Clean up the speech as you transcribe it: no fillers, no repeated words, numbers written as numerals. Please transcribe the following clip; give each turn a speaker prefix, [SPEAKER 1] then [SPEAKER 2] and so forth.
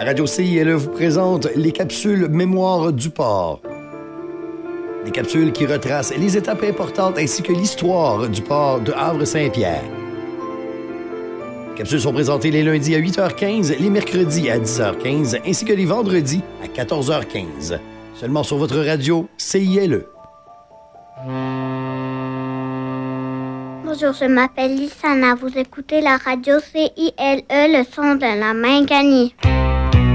[SPEAKER 1] La radio CILE vous présente les capsules Mémoire du port. Des capsules qui retracent les étapes importantes ainsi que l'histoire du port de Havre-Saint-Pierre. Les capsules sont présentées les lundis à 8h15, les mercredis à 10h15 ainsi que les vendredis à 14h15. Seulement sur votre radio CILE.
[SPEAKER 2] Bonjour, je m'appelle Lissana. Vous écoutez la radio CILE, le son de la Minganie.